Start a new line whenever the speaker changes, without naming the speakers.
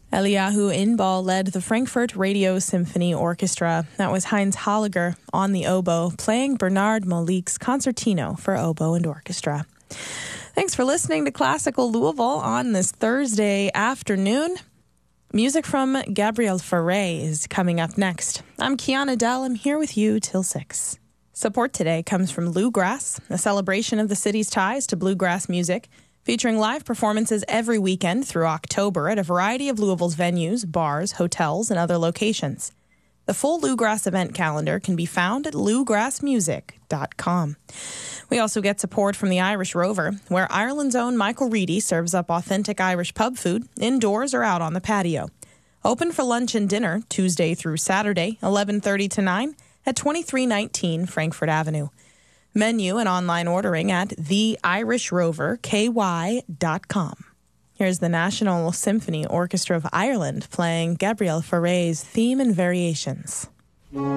Eliyahu Inbal led the Frankfurt Radio Symphony Orchestra. That was Heinz Holliger on the oboe, playing Bernard Molik's Concertino for oboe and orchestra. Thanks for listening to Classical Louisville on this Thursday afternoon. Music from Gabriel Fauré is coming up next. I'm Kiana Dell. I'm here with you till 6. Support today comes from Bluegrass, a celebration of the city's ties to bluegrass music, featuring live performances every weekend through October at a variety of Louisville's venues, bars, hotels, and other locations. The full Bluegrass event calendar can be found at bluegrassmusic.com. We also get support from the Irish Rover, where Ireland's own Michael Reedy serves up authentic Irish pub food, indoors or out on the patio. Open for lunch and dinner Tuesday through Saturday, 11:30 to 9 at 2319 Frankfurt Avenue. Menu and online ordering at theirishroverky.com. Here's the National Symphony Orchestra of Ireland playing Gabriel Fauré's theme and variations.